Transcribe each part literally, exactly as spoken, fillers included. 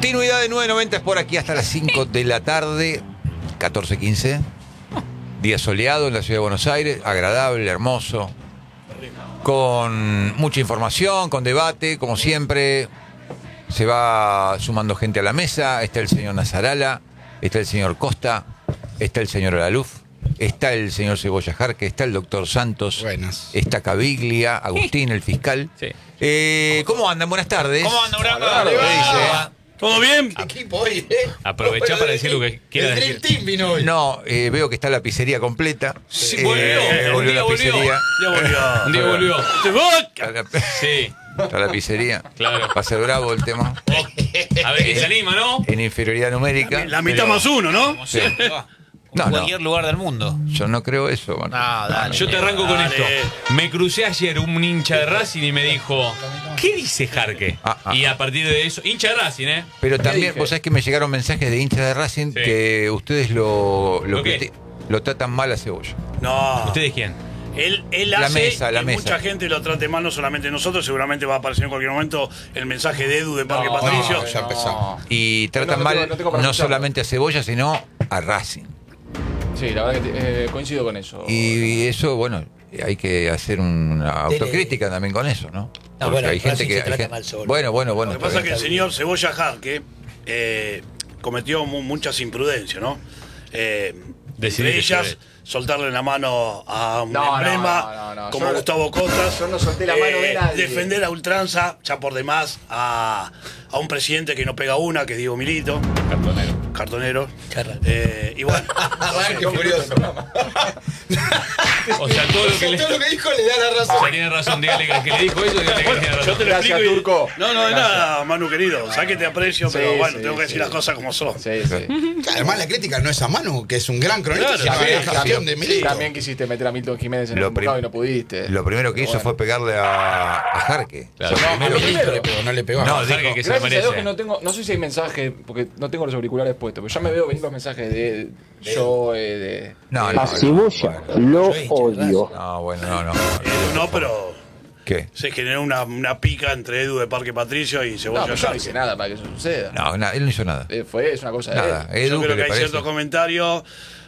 Continuidad de nueve noventa es por aquí hasta las cinco de la tarde, catorce quince. Día soleado en la ciudad de Buenos Aires, agradable, hermoso, con mucha información, con debate, como siempre. Se va sumando gente a la mesa. Está el señor Nasarala, está el señor Costa, está el señor Alaluf, está el señor Cebolla Jarque, está el doctor Santos. Buenas. Está Caviglia, Agustín, el fiscal. Sí. Eh, ¿Cómo andan? Buenas tardes. ¿Cómo anda, Branco? ¿Qué dice? ¿Todo bien? Equipo hoy, ¿eh? Aprovechá para decir lo que quieras El decir. Dream Team vino hoy. No, eh, veo que está la pizzería completa. Sí, Eh, volvió. volvió Un día la volvió. pizzería. Ya volvió. Un día volvió. Está la, Sí. está la pizzería. Claro. Va a ser bravo el tema. A ver quién se anima, ¿no? En inferioridad numérica. La mitad pero- más uno, ¿no? Sí. En No, cualquier no. lugar del mundo. Yo no creo eso. Bueno. No, dale. Yo te arranco con Dale. esto. Me crucé ayer un hincha de Racing y me dijo, ¿qué dice Jarque? Ah, ah. Y a partir de eso, hincha de Racing, ¿eh? Pero también, dije? vos sabés que me llegaron mensajes de hinchas de Racing Sí. que ustedes lo, lo, ¿Lo qué? criti- lo tratan mal a Cebolla. No. ¿Ustedes quién? Él, él La hace mesa, la que mesa. mucha gente lo trate mal, no solamente nosotros. Seguramente va a aparecer en cualquier momento el mensaje de Edu de Parque No, Patricio. no, ya empezamos. Y tratan no mal tengo- no tengo para no escucharlo. solamente a Cebolla, sino a Racing. Sí, la verdad que eh, coincido con eso. Y eso, bueno, hay que hacer una autocrítica también con eso, ¿no? Porque bueno, hay gente Racing que. se hay trata gente- mal solo. Bueno, bueno, bueno. Lo que está pasa es que bien. el señor Cebolla Jarque eh, cometió mu- muchas imprudencias, ¿no? Eh, Decidí entre que ellas, lloré. soltarle la mano a un No, emblema no, no, no. como Yo- Gustavo Cotas. yo no solté la mano de nadie. Defender a ultranza, ya por demás, a, a un presidente que no pega una, que es Diego Milito, Cartonero. cartonero. Charra. Eh, y bueno, Qué furioso. O sea, todo lo que le... Todo lo que dijo le da la O razón. sea, tiene razón, dígale que al que le dijo eso, dígale que tiene yo razón. te lo Gracias, explico. y- Turco. No, no, de Gracias. nada, Manu querido. Sabes que te aprecio, Sí, pero bueno, sí, tengo que sí. decir las cosas como son. Sí, sí. Además, la crítica no es a Manu, que es un gran cronista, Claro, sino sí, que es sí, campeón sí. de Milito. También quisiste meter a Milton Jiménez en Lo el mercado prim- y no pudiste. Lo primero que Pero hizo bueno. fue pegarle a, a Jarque. Claro. Lo No, a primero que- Milito le pegó, no le pegó. No, a- dijo- Jarque que se Gracias a Dios merece. que no tengo, no sé si hay mensaje, porque no tengo los auriculares puestos, pero ya me veo venir los mensajes de yo, eh, de... No, de- no, A Cebolla lo odio. no, bueno, no, no. Edu no, pero ¿Qué? se generó una, una pica entre Edu de Parque Patricio y No, Cebolla pero yo no Jarque. hice nada para que eso suceda. No, na- él no hizo nada. Eh, fue, es una cosa de Nada. él. Edu, Yo ¿qué creo que le hay parece? ciertos comentarios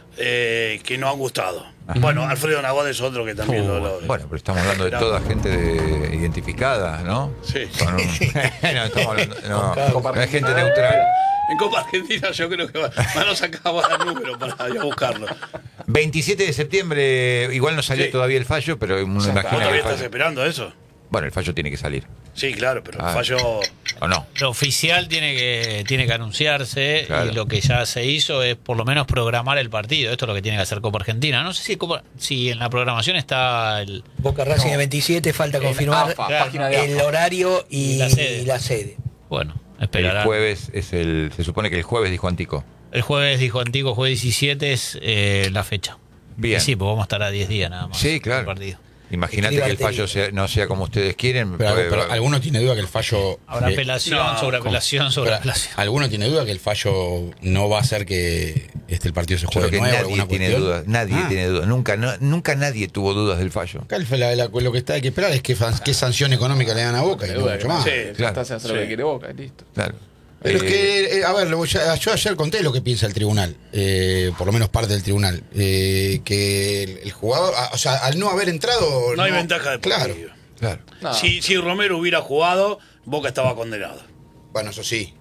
eh, que no han gustado. Bueno, Alfredo Nagod es otro que también lo, lo- Bueno, pero estamos hablando de toda gente de- identificada, ¿no? Sí. Con un- no, estamos hablando, no, Copa no es gente neutral. En Copa Argentina yo creo que va- van a sacar el número para ir a buscarlo. veintisiete de septiembre, igual no salió Sí. todavía el fallo, pero uno ¿Vos imagina que todavía el estás fallo. esperando eso? Bueno, el fallo tiene que salir. Sí, claro, pero Ah. el fallo... ¿O no? Lo oficial tiene que, tiene que anunciarse Claro. y lo que ya se hizo es por lo menos programar el partido. Esto es lo que tiene que hacer Copa Argentina. No sé si, Copa- si en la programación está el, Boca Racing el veintisiete, falta En confirmar AFA, Claro, página de el AFA. horario y, Y la sede. y la sede. bueno, El esperarán. jueves es el. Se supone que el jueves dijo Antico. El jueves, dijo Antiguo, jueves diecisiete es eh, la fecha. Bien. Y sí, pues vamos a estar a diez días nada más. Sí, del claro. partido. Imagínate Escriba que el fallo arteria. sea- no sea como ustedes quieren. Pero, puede- pero alguno tiene duda que el fallo. Habrá eh, apelación no, sobre ¿cómo? apelación sobre pero, apelación. ¿Alguno tiene duda que el fallo no va a hacer que este, el partido se Yo creo juegue que nuevo? nadie alguna tiene cuestión? dudas. Nadie Ah. tiene dudas. Nunca, no- nunca nadie tuvo dudas del fallo. Acá el- la- la- lo que está hay que esperar es qué, fan- qué sanción económica le dan a Boca y no Duda mucho que- más. Sí. Claro. Está haciendo lo Sí. que quiere Boca y listo. Claro. Pero es Eh, que, eh, a ver, lo- ya- yo ayer conté lo que piensa el tribunal, eh, por lo menos parte del tribunal, eh, que el, el jugador, a- o sea, al no haber entrado... No hay ventaja de Claro, partido. Claro. No. Si, si Romero hubiera jugado, Boca estaba condenado. bueno, eso sí.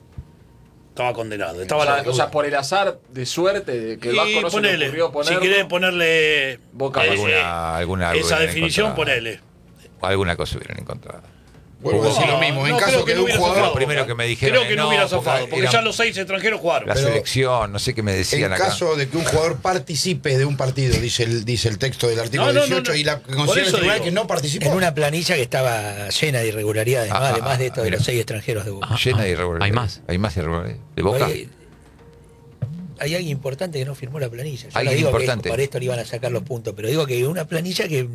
Estaba condenado. Estaba O sea, la- o sea, por el azar de suerte de que el Vasco y no se le ponele, ocurrió si ponerlo. querés ponerle Boca ese- Alguna, alguna esa hubieran definición, encontrado. ponele. Alguna cosa hubieran encontrado. Vuelvo a decir No, lo mismo, en no, caso creo que, que de no un hubiera jugador... zafado. Lo primero que me dijeron Creo que es, no no, hubiera porque zafado, porque eran- ya los seis extranjeros jugaron. La Pero- selección, no sé qué me decían En acá. caso de que un jugador participe de un partido, dice el, dice el texto del artículo No, no, no, dieciocho, no. y la Por considera el eso tribunal digo. que no participó. En una planilla que estaba llena de irregularidades, Ah, ¿no? además de esto de mira. los seis extranjeros de Boca. Llena de Ah, irregularidades. hay más. Hay más irregularidades. ¿De Boca? Hay, hay alguien importante que no firmó la planilla. Yo no Alguien digo importante. que por esto le iban a sacar los puntos, pero digo que una planilla que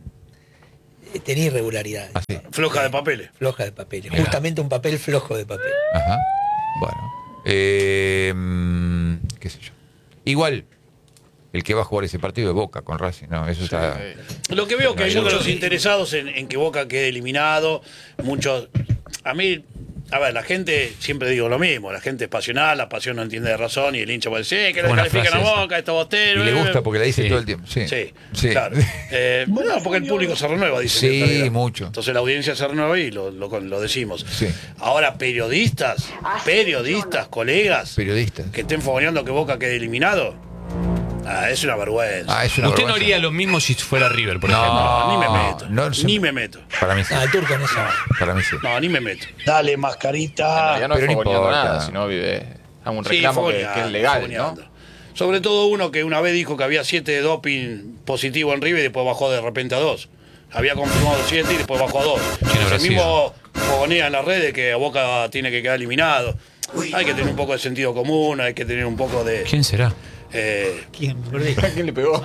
mm, tenía irregularidades. Ah, sí. Floja de papeles. Floja de papeles. Mirá. Justamente un papel flojo de papel. Ajá. Bueno. Eh, mm, qué sé yo. Igual, el que va a jugar ese partido es Boca con Racing, ¿no? Eso está... Lo que veo que hay No, muchos yo- interesados en, en que Boca quede eliminado. Muchos. A mí, A ver, la gente, siempre digo lo mismo, la gente es pasional, la pasión no entiende de razón y el hincha puede decir, eh, que le Buena califican a frase Boca, esto bostero. Y le eh, gusta porque la dice Sí. todo el tiempo. Sí, Sí, sí. claro. Eh, bueno, porque el público se renueva, dice. Sí, que en realidad. mucho. Entonces la audiencia se renueva y lo, lo, lo decimos. Sí. Ahora, periodistas, periodistas, colegas, Periodistas. que estén fogoneando que Boca quede eliminado, ah, es una vergüenza. Ah, es una Usted no vergüenza. haría lo mismo si fuera River, por No. ejemplo. No, ni me meto. no se- ni me meto. Para mí sí. Ah, el turco en esa. Para mí sí. No, ni me meto. Dale, mascarita. Ya no es pero no fogoneando importa. nada, sino vive a un Sí, reclamo que, fogoneando, que es legal, fogoneando. ¿no? Sobre todo uno que una vez dijo que había siete de doping positivo en River y después bajó de repente a dos. Había confirmado siete y después bajó a dos. ¿Quién habrá El mismo fogonea en las redes que Boca tiene que quedar eliminado. Hay que tener un poco de sentido común, hay que tener un poco de... ¿Quién será? Eh, ¿Quién? ¿A quién le pegó?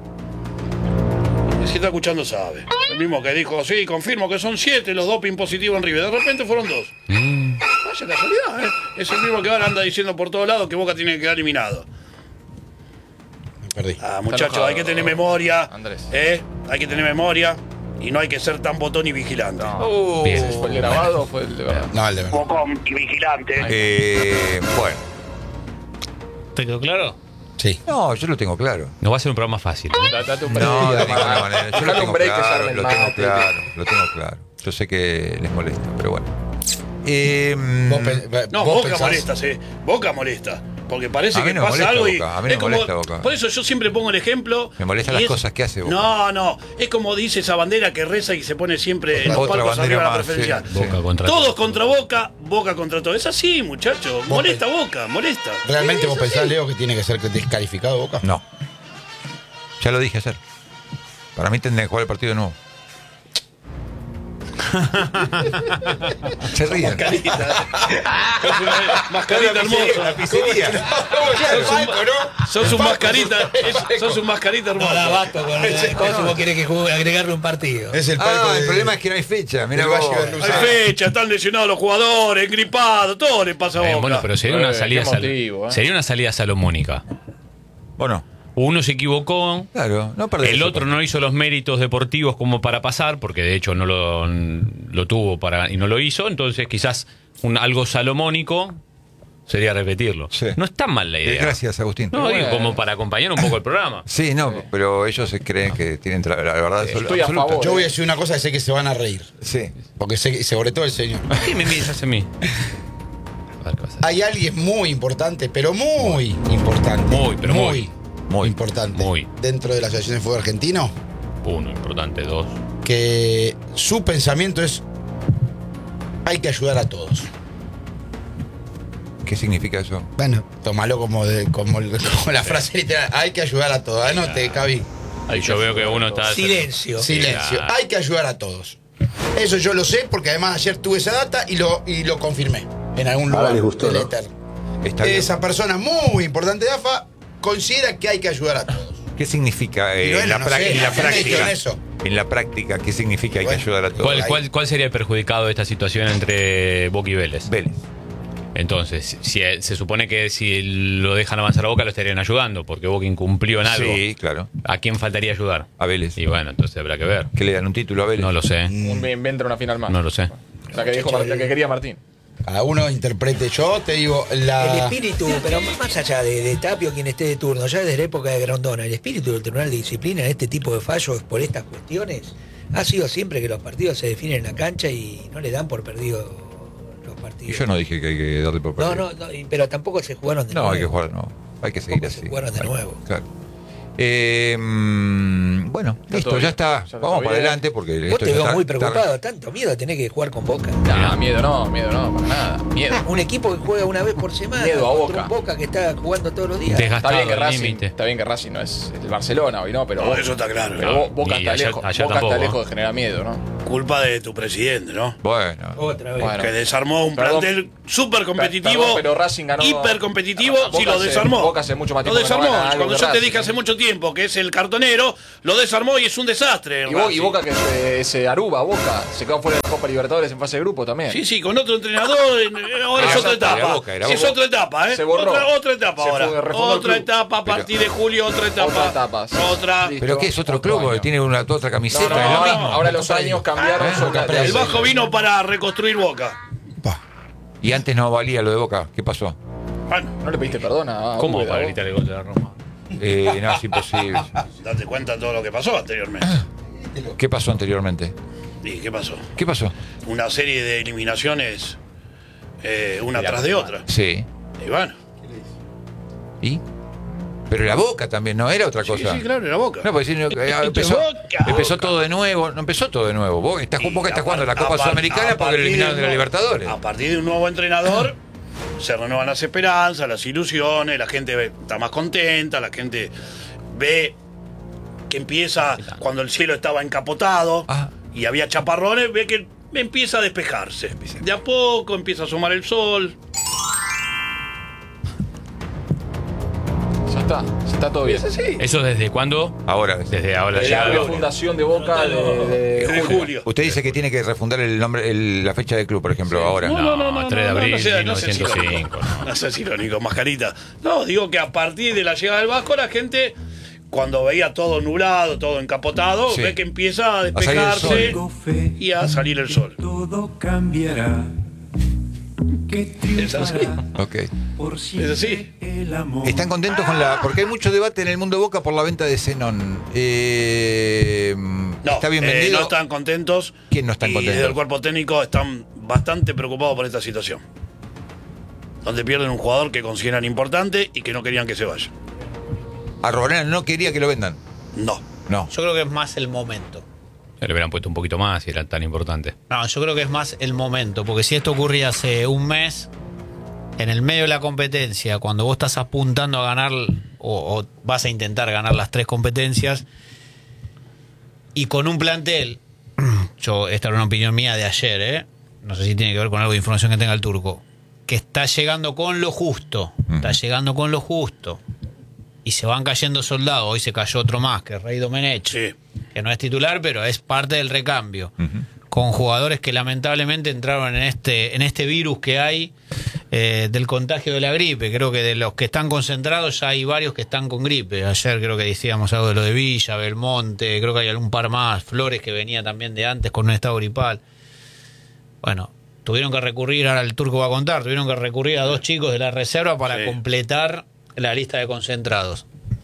si está escuchando sabe. El mismo que dijo, sí, confirmo que son siete los doping positivos en River. De repente fueron dos. Mm. Vaya casualidad, ¿eh? Es el mismo que ahora anda diciendo por todos lados que Boca tiene que quedar eliminado. Me perdí. Ah, muchachos, enojado, hay que tener memoria. Andrés. ¿eh? Hay que tener memoria. Y no hay que ser tan botón y vigilante. No. Bien. ¿Fue el grabado o fue el de verdad? No, el de verdad. Bocón y vigilante. Eh, bueno. ¿Te quedó claro? Sí. No, yo lo tengo claro. Nos va a ser un programa fácil. Da- Date un break. No, de para- ninguna manera. Yo Dale lo un tengo break que se claro, arme el lo tengo mate. claro, lo tengo claro. Yo sé que les molesta, pero bueno. Eh, Vos pe- No, vos Boca pensás- molesta, sí. Boca molesta. Porque parece A mí que no me pasa molesta algo y. Boca, a mí no es me como- molesta Boca. Por eso yo siempre pongo el ejemplo. Me molestan y las es- cosas que hace Boca. No, no. Es como dice esa bandera que reza y se pone siempre en los Otra palcos arriba bandera de la más, preferencial. sí, sí. Boca contra Todos contra Boca, Boca contra todos. Es así, muchachos. Molesta Boca, molesta. ¿Realmente Sí, vos es así. pensás, Leo, que tiene que ser descalificado Boca? No. Ya lo dije ayer. Para mí tendría que jugar el partido de nuevo. Se ríen. Mascarita. Sos una mascarita hermosa. pizzería. Sos un mascarita. es- Sos un mascarita No la hermosa. bato con el coso, vos querés que juegue, agregarle un partido. Es el palco Ah, el de- problema es que no hay fecha. Mira del vos. Valle Berluzano. Hay fecha, están lesionados los jugadores, gripados, todo le pasa a Boca. Eh, bueno, pero sería una Eh, salida qué sal- motivo, eh. sería una salida salomónica. Bueno, Uno se equivocó, claro, no perdés el eso, otro pues. no hizo los méritos deportivos como para pasar, porque de hecho no lo, lo tuvo para y no lo hizo, entonces quizás un, algo salomónico sería repetirlo. Sí. No está mal la Eh, idea. Gracias, Agustín. No, digo, Bueno. como para acompañar un poco el programa. Sí, no, pero ellos se creen que tienen tra- la verdad absolu- Estoy a absoluta. favor. Yo voy a decir una cosa que sé que se van a reír. Sí. Porque sé que, sobre todo el señor. ¿Qué me miras a mí? A ver, ¿qué pasa? Hay alguien muy importante, pero muy importante. Muy, pero muy. Muy. importante. Muy. Dentro de la Asociación de Fútbol Argentino, Uno, importante, dos. que su pensamiento es: hay que ayudar a todos. ¿Qué significa eso? Bueno, tómalo como, de, como, el- como la frase literal: hay que ayudar a todos. Anote, Cabi. Ahí yo veo que uno está. Silencio. Silencio. Claro. Hay que ayudar a todos. Eso yo lo sé porque además ayer tuve esa data y lo, y lo confirmé en algún Ahora lugar les gustó, del ¿no? éter. Está bien. Esa persona muy importante de A F A considera que hay que ayudar a todos. ¿Qué significa eh, Y bueno, en, la no pra- sé, en la ¿qué han hecho práctica? en eso? En la práctica, ¿qué significa hay Bueno. que ayudar a todos? ¿Cuál, ahí. cuál, ¿Cuál sería el perjudicado de esta situación entre Boca y Vélez? Vélez. Entonces, si eh, se supone que si lo dejan avanzar a Boca lo estarían ayudando, porque Boca incumplió en algo. Sí, claro. ¿A quién faltaría ayudar? A Vélez. Y bueno, entonces habrá que ver. ¿Que le dan un título a Vélez? No lo sé. Un inventa una final más. No lo sé. La que, dijo, la que quería Martín. Cada uno interprete. Yo te digo, El la. espíritu, pero más allá de, de Tapio, quien esté de turno, ya desde la época de Grondona, el espíritu del Tribunal de Disciplina en este tipo de fallos por estas cuestiones ha sido siempre que los partidos se definen en la cancha y no le dan por perdido los Y partidos. yo no dije que hay que darle por No, perdido. no, no, y- pero tampoco se jugaron de No, nuevo. hay que jugar, no. Hay que seguir Tampoco se así. jugaron de Hay- nuevo. Claro. Eh, mm, bueno, Está listo, todo ya bien. está. Ya está Vamos todo para bien. adelante porque Vos esto te ya veo está- muy está- preocupado, tanto miedo a tener que jugar con Boca. Nah, miedo no, miedo no, para nada. Miedo. Un equipo que juega una vez por semana Miedo a contra Boca. un Boca que está jugando todos los días. Está Desgastado bien que al Racing, límite. está bien que Racing no es el Barcelona hoy, ¿no? Pero No, Boca- eso está claro. Pero ¿no? Bo- Boca, Y está, ayer- lejos, ayer Boca tampoco, está ¿eh? lejos de generar miedo, ¿no? Culpa de tu presidente, ¿no? Bueno. Otra vez. Bueno. Que desarmó un Perdón. plantel súper competitivo, Perdón, pero Racing ganó- hiper competitivo, Boca sí lo hace- desarmó. Boca hace mucho más lo tiempo que no desarmó. gana algo Cuando que yo te Racing, dije hace ¿eh? mucho tiempo que es el cartonero, lo desarmó y es un desastre. Y, Bo- y Racing. Boca que se, se aruba, Boca, se quedó fuera de la Copa Libertadores en fase de grupo también. Sí, sí, con otro entrenador, eh, ahora Ah, es ya otra está, etapa. era Boca, era es Boca. otra etapa, ¿eh? Se borró. Otra, otra etapa Se ahora. fue, refundó el Otra club. etapa a partir de julio, otra etapa. Otra etapa, sí. Otra. Listo. ¿Pero qué es otro Otro club? año. Tiene una otra camiseta, No, no, es lo ahora, mismo. ahora los años cambiaron. son de- El Bajo vino para reconstruir Boca. Pa. Y antes no valía lo de Boca. ¿Qué pasó? Bueno, ¿No le pediste perdón a ¿Cómo Úbeda, para vos? gritar el gol de la Roma? Eh, no, es imposible. date cuenta de todo lo que pasó anteriormente. ¿Qué pasó anteriormente? ¿Y qué pasó? ¿Qué pasó? Una serie de eliminaciones, eh, una Mira, tras de otra. Sí. Y bueno, ¿Y? Pero la Boca también, ¿no? Era otra sí, cosa. sí, claro, era Boca. No, porque si no, eh, empezó, Boca, empezó Boca. todo de nuevo. No empezó todo de nuevo. Boca está, Y Boca está a jugando la par- Copa a par- Sudamericana a porque lo partir eliminaron de la un- Libertadores. A partir de un nuevo entrenador se renuevan las esperanzas, las ilusiones, la gente ve- está más contenta, la gente ve que empieza, cuando el cielo estaba encapotado Ah. y había chaparrones, ve que empieza a despejarse. De a poco empieza a asomar el sol. Ya está, ya está todo bien. ¿Eso desde cuándo? Ahora. Desde ahora la De la llegada de Boca. refundación de Boca de, de De julio. julio. Usted dice que tiene que refundar el nombre, el- la fecha del club, por ejemplo, ahora. No, tres de abril no sea- mil no seas novecientos cinco. irónico. No seas irónico, mascarita. No, digo que a partir de la llegada del Vasco, la gente, cuando veía todo nublado, todo encapotado, Sí. ve que empieza a salir el despejarse sol. y a salir el sol. Todo cambiará. Que Es así. Ok. por Es así. el amor. ¿Están contentos con la...? Porque hay mucho debate en el mundo Boca por la venta de Zenón. Eh, No, ¿Está bien eh, vendido? no están contentos. ¿Quién no está y contento? desde el cuerpo técnico están bastante preocupados por esta situación. Donde pierden un jugador que consideran importante y que no querían que se vaya. Arrobarena no quería que lo vendan. No. No. Yo creo que es más el momento. Le hubieran puesto un poquito más si era tan importante. No, yo creo que es más el momento, porque si esto ocurría hace un mes, en el medio de la competencia, cuando vos estás apuntando a ganar o, o vas a intentar ganar las tres competencias, y con un plantel, yo esta era una opinión mía de ayer, ¿eh? No sé si tiene que ver con algo de información que tenga el Turco, que está llegando con lo justo, está llegando con lo justo, y se van cayendo soldados. Hoy se cayó otro más, que es Rey Domenech, Sí. que no es titular, pero es parte del recambio, con jugadores que lamentablemente entraron en este, en este virus que hay eh, del contagio de la gripe. Creo que de los que están concentrados ya hay varios que están con gripe. Ayer creo que decíamos algo de lo de Villa, Belmonte, creo que hay algún par más, Flores que venía también de antes con un estado gripal. Bueno, tuvieron que recurrir, ahora el Turco va a contar, tuvieron que recurrir a dos chicos de la reserva para Sí. completar la lista de concentrados.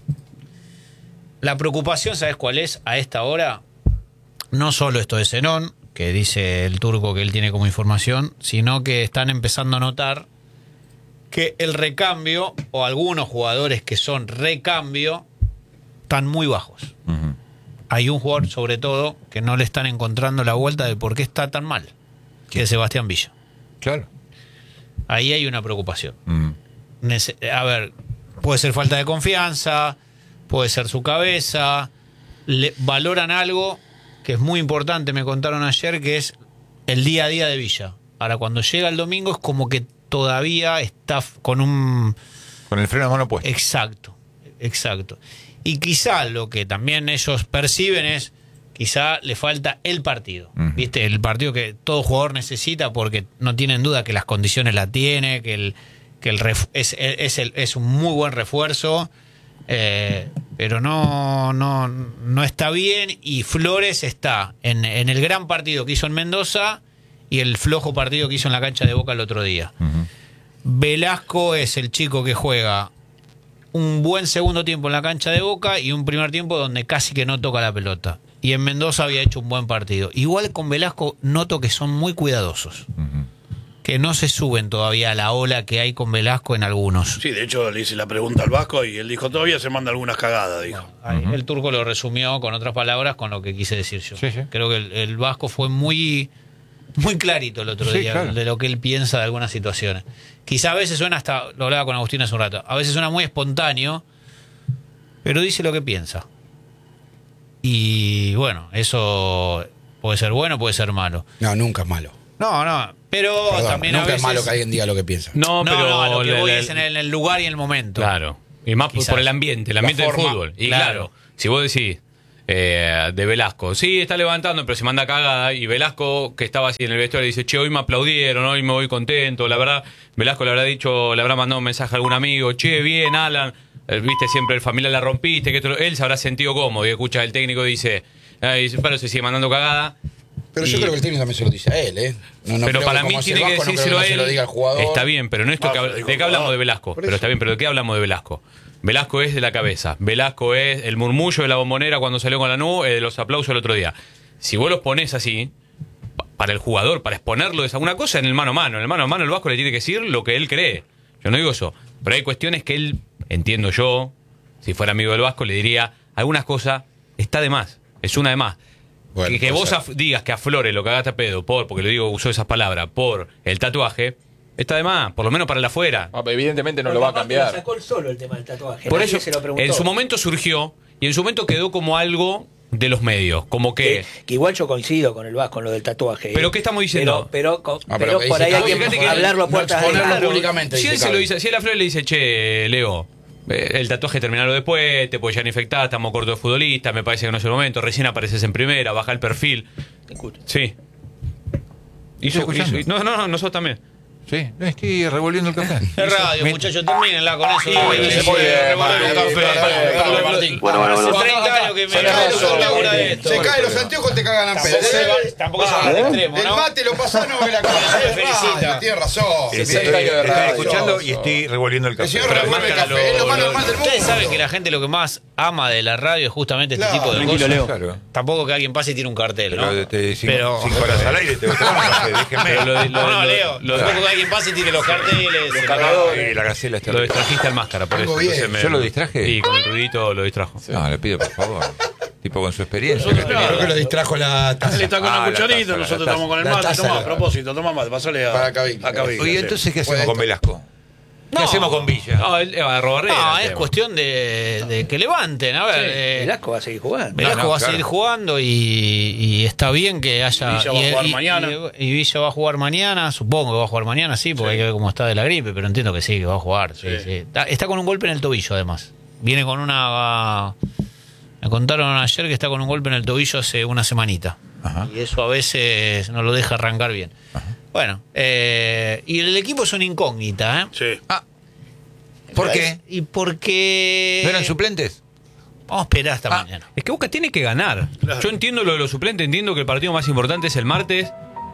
La preocupación, ¿sabes cuál es? A esta hora, no solo esto de Zenón, que dice el Turco que él tiene como información, sino que están empezando a notar que el recambio, o algunos jugadores que son recambio, están muy bajos. Ujú. Hay un jugador, sobre todo, que no le están encontrando la vuelta de por qué está tan mal, que es Sebastián Villa. Claro. Ahí hay una preocupación. Mm. Nece- a ver, puede ser falta de confianza, puede ser su cabeza, le valoran algo que es muy importante, me contaron ayer, que es el día a día de Villa. Ahora, cuando llega el domingo es como que todavía está f- con un... Con el freno de mano puesto. Exacto, exacto. Y quizá lo que también ellos perciben es, quizá le falta el partido. Ujú. ¿Viste? El partido que todo jugador necesita, porque no tienen duda que las condiciones la tiene, que el, que el ref- es, es, el- es un muy buen refuerzo, eh, pero no, no, no está bien. Y Flores está en, en el gran partido que hizo en Mendoza y el flojo partido que hizo en la cancha de Boca el otro día. Ujú. Velasco es el chico que juega un buen segundo tiempo en la cancha de Boca y un primer tiempo donde casi que no toca la pelota. Y en Mendoza había hecho un buen partido. Igual con Velasco noto que son muy cuidadosos, Ujú. que no se suben todavía a la ola que hay con Velasco en algunos. Sí, de hecho le hice la pregunta al Vasco y él dijo, todavía se manda algunas cagadas, dijo. Ahí, el Turco lo resumió con otras palabras con lo que quise decir yo. Sí, sí. Creo que el, el Vasco fue muy, muy clarito el otro Sí, día claro. de lo que él piensa de algunas situaciones. Quizá a veces suena, hasta lo hablaba con Agustín hace un rato, a veces suena muy espontáneo, pero dice lo que piensa. Y bueno, eso puede ser bueno, puede ser malo. No, nunca es malo. No, no, pero Perdón, también a nunca veces... es malo que alguien diga lo que piensa. No, No, pero no, a lo que le- voy le- es en el, en el lugar y el momento. Claro. Y más por- Quizás. por el ambiente, el ambiente La del forma, fútbol. Y claro. claro, si vos decís eh, de Velasco, sí, está levantando, pero se manda cagada. Y Velasco, que estaba así en el vestuario, dice, che, hoy me aplaudieron, hoy me voy contento. La verdad, Velasco le habrá dicho, le habrá mandado un mensaje a algún amigo, che, bien, Alan, eh, viste, siempre el familiar la rompiste, que esto, él se habrá sentido cómodo. Y escucha el técnico dice, eh, dice, pero se sigue mandando cagada. Pero Y- yo creo que el técnico también se lo dice a él, ¿eh? No, no pero creo para que mí como es el tiene que Vasco, no creo decírselo no a se él. lo diga al jugador. Está bien, pero no esto No, que se habla- lo dijo ¿de al qué hablamos jugador. de Velasco? Por Pero eso. está bien, pero ¿de qué hablamos de Velasco? Velasco es de la cabeza. Velasco es el murmullo de la bombonera cuando salió con la nube, de los aplausos el otro día. Si vos los ponés así, pa- para el jugador, para exponerlo, es alguna cosa en el mano a mano. En el mano a mano el Vasco le tiene que decir lo que él cree. Yo no digo eso. Pero hay cuestiones que él, entiendo yo, si fuera amigo del Vasco, le diría, algunas cosas está de más. Es una de más. Bueno, que que puede vos ser. af- digas que aflore lo que haga pedo por, porque lo digo, usó esas palabras, por el tatuaje, está de más, por lo menos para el afuera. Ah, pero evidentemente no Porque lo va a aparte lo cambiar. sacó él solo el tema del tatuaje. Por Nadie eso, se lo preguntó. en su momento surgió y en su momento quedó como algo de los medios, como que... Que, que igual yo coincido con el Vasco con lo del tatuaje. ¿eh? ¿Pero qué estamos diciendo? Pero, pero, Ah, pero pero que por dice ahí hay Cavi, que fíjate que hablarlo a no puertas exponerlo adentro. públicamente, si dice él se lo Cavi. dice, si él a Flores le dice, che, Leo, eh, el tatuaje terminalo después, te puedes ya infectar, estamos cortos de futbolistas, me parece que no es el momento, recién apareces en primera, baja el perfil. Te escucho. Sí. ¿Estoy escuchando? hizo- no, no, no, nosotros también. Sí, no, estoy revolviendo el café. Es radio, muchachos, termínenla con eso. Muy bien, muy bien, Revolver un Martín. café. Dale, Martín. Bueno, bueno, Hace bueno. treinta años que me Se cae los no labura de esto. Se caen los anteojos, te cagan a pedo. Tampoco se va- Tampoco se va al extremo, El ¿no? mate lo pasás, no ve la cara. Se felicita. Tienes razón. sesenta años de Estoy radio. escuchando y estoy revolviendo el El café. señor Pero revuelve el máscara café. Es lo lo- más lo- normal del mundo. Ustedes saben que la gente lo que más ama de la radio es justamente este Claro. tipo de Tranquilo, cosas. Leo. Claro. Tampoco que alguien pase y tiene un cartel, ¿no? Pero te, cinco, Pero- cinco horas al aire te voy a tomar un café, déjenme. Pero lo, de- lo- No, no, lo- Leo. lo- Tampoco que alguien pase y tiene los carteles. se lo- Y la gacela está lo distrajiste al máscara, por Algo eso. bien. Entonces me- ¿Yo lo distraje? Y con el ruidito lo distrajo. No, le pido por favor. Tipo con su experiencia. que tenía. Creo que lo distrajo la taza. Él está con Ah, la la cucharita, taza, nosotros la estamos con el La mate. taza, Toma, la- a propósito, toma mate, pasale a, Para Cavic. a Cavic, Oye, sí. entonces, ¿qué hacemos Puede con estar. Velasco? ¿Qué No. hacemos con Villa? No, él va a robar. No, es cuestión de, de que levanten. A ver, eh, Velasco va a seguir jugando. Velasco No, no, va a claro. seguir jugando y, y está bien que haya. Villa va a y, jugar y- mañana. y- y Villa va a jugar mañana, supongo que va a jugar mañana, sí, porque hay que ver cómo está de la gripe, pero entiendo que sí, que va a jugar. Sí, Sí. sí. Está, está con un golpe en el tobillo, además. Viene con una. Me contaron ayer que está con un golpe en el tobillo hace una semanita. Ajá. Y eso a veces no lo deja arrancar bien. Bueno, eh, y el equipo es una incógnita, ¿eh? Sí. Ah, ¿por qué? Y porque. ¿No eran suplentes? Vamos a esperar hasta Ah, mañana. es que Boca tiene que ganar. Claro. Yo entiendo lo de los suplentes, entiendo que el partido más importante es el martes,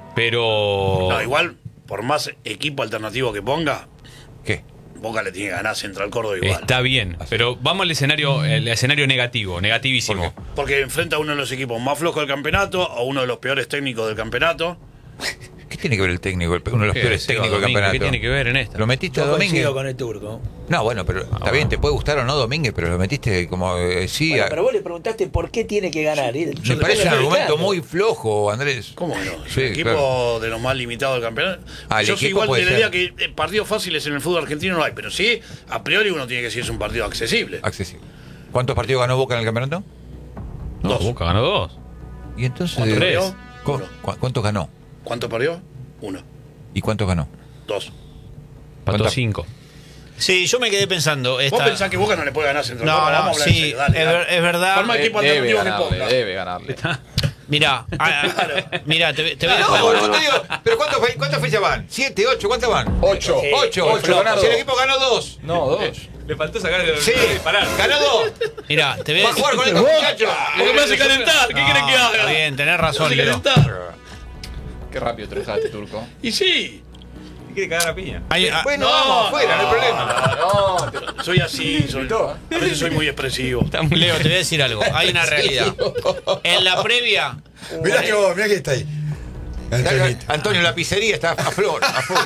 pero. No, igual, por más equipo alternativo que ponga, ¿Qué? Boca le tiene que ganar a Central Córdoba igual. Está bien, pero vamos al escenario, el escenario negativo, negativísimo. ¿Por Porque enfrenta a uno de los equipos más flojos del campeonato, a uno de los peores técnicos del campeonato. ¿Qué tiene que ver el técnico? el- Uno de los ¿Qué, peores Seba técnicos del Domínguez? campeonato. ¿Qué tiene que ver en esta? ¿Lo metiste a Yo Domínguez? coincido con el turco. No, bueno, pero está bien, te puede gustar o no Domínguez, pero lo metiste como eh, sí. Bueno, a- pero vos le preguntaste por qué tiene que ganar. y- me yo parece le un estoy argumento explicando. muy flojo, Andrés. ¿Cómo que no? Es Sí, un equipo claro. de los más limitados del campeonato. Ah, el Yo soy equipo igual puede de la idea ser. que eh, partidos fáciles en el fútbol argentino no hay, pero sí, a priori uno tiene que decir es un partido accesible. Accesible. ¿Cuántos partidos ganó Boca en el campeonato? No, Dos. Boca ganó dos. Y entonces. ¿Cuántos eh, perdió? ¿cu- Uno. cu- ¿Cuántos ganó? ¿Cuánto perdió? Uno. ¿Y cuántos ganó? Dos. Pató ¿Cuántas? cinco. Sí, yo me quedé pensando. ¿Vos Esta... pensás que Boca no le puede ganar a Central No, Córdoba? no, Vamos a hablar en sí, serio, dale, es, dale. ver- es verdad. Forma De- equipo debe alternativo que ganarle, ponga. debe ganarle. Mirá, ah, ah, mirá, te, te voy a No, decir- bueno, te digo, pero ¿cuántos fe- ¿cuántas fechas van? ¿Siete, ocho? ¿Cuántas van? Ocho. Sí. Ocho. Ocho, ganar Si el dos. equipo ganó dos. No, dos. Le faltó sacar el Sí, ganó dos. mirá, te voy a Va a decir- jugar con estos muchachos. Porque me hace calentar, ¿qué No, quieren que haga? Está bien, tenés Me razón, hace Leo. calentar. Qué rápido te dejaste, Turco. Y sí. Quiere cagar a piña. Hay- ah, Bueno, vamos afuera, no hay problema. No, te- Soy así, soy, Invitó, ¿eh? a veces soy muy expresivo. Leo, te voy a decir algo. Hay una realidad. En la previa. Mirá que vos, mirá que está ahí. Antonito. Antonio, la pizzería está a flor, a full.